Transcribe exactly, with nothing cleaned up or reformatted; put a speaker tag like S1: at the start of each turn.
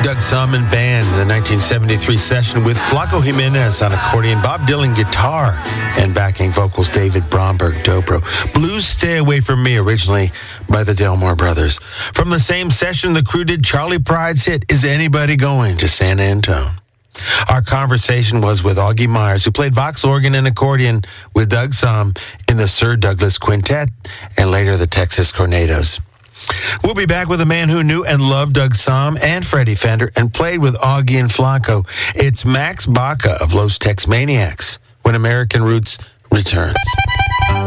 S1: Doug Simon Band, the nineteen seventy-three session with Flaco Jimenez on accordion, Bob Dylan guitar, and backing vocals David Bromberg dobro. Blues Stay Away From Me, originally by the Delmore Brothers. From the same session, the crew did Charlie Pride's hit, Is Anybody Going to San Antone? Our conversation was with Augie Myers, who played Vox organ and accordion with Doug Sahm in the Sir Douglas Quintet and later the Texas Tornadoes. We'll be back with a man who knew and loved Doug Sahm and Freddie Fender and played with Augie and Flaco. It's Max Baca of Los Tex Maniacs when American Roots returns.